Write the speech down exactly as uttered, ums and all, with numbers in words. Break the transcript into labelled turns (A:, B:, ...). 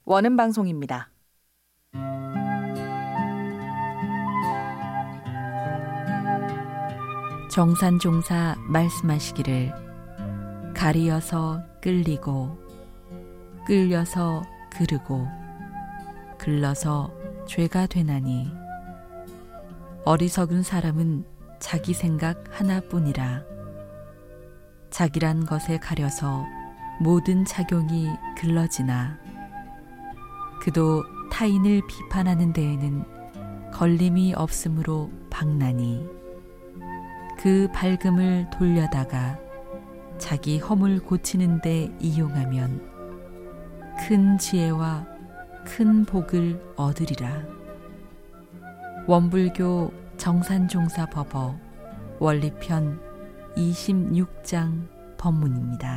A: 원음 방송입니다.
B: 정산종사 말씀하시기를 가리어서 끌리고 끌려서 그르고 글러서 죄가 되나니 어리석은 사람은 자기 생각 하나뿐이라. 자기란 것에 가려서 모든 작용이 글러지나 그도 타인을 비판하는 데에는 걸림이 없으므로 박나니 그 밝음을 돌려다가 자기 허물 고치는 데 이용하면 큰 지혜와 큰 복을 얻으리라. 원불교 정산종사 법어 원리편 이십육 장 법문입니다.